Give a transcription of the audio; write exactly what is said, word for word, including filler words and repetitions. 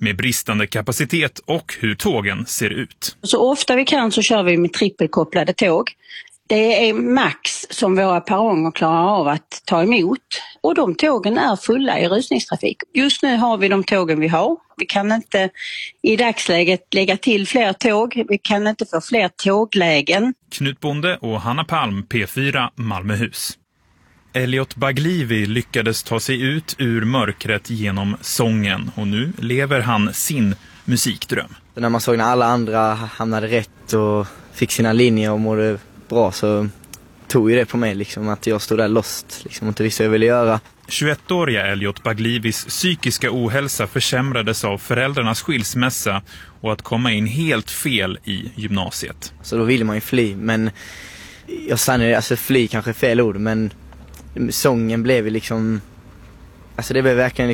med bristande kapacitet och hur tågen ser ut. Så ofta vi kan så kör vi med trippelkopplade tåg. Det är max som våra perronger klarar av att ta emot och de tågen är fulla i rusningstrafik. Just nu har vi de tågen vi har. Vi kan inte i dagsläget lägga till fler tåg. Vi kan inte få fler tåglägen. Knut Bonde och Hanna Palm, P fyra, Malmöhus. Elliot Baglivi lyckades ta sig ut ur mörkret genom sången och nu lever han sin musikdröm. När man såg när alla andra hamnade rätt och fick sina linjer och mådde bra så tog ju det på mig liksom, att jag stod där lost liksom, och inte visste vad jag ville göra. tjugoettåriga Elliot Baglivis psykiska ohälsa försämrades av föräldrarnas skilsmässa och att komma in helt fel i gymnasiet. Så då ville man ju fly, men jag stannade, alltså fly kanske är fel ord, men sången blev ju liksom, alltså det blev verkligen